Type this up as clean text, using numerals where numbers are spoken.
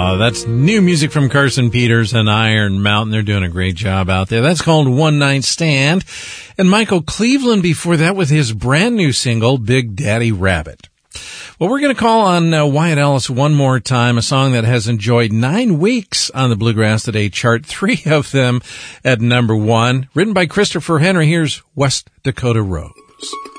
That's new music from Carson Peters and Iron Mountain. They're doing a great job out there. That's called One Night Stand. And Michael Cleveland before that with his brand new single, Big Daddy Rabbit. Well, we're going to call on Wyatt Ellis one more time, a song that has enjoyed 9 weeks on the Bluegrass Today chart, 3 of them at number 1. Written by Christopher Henry, here's West Dakota Rose.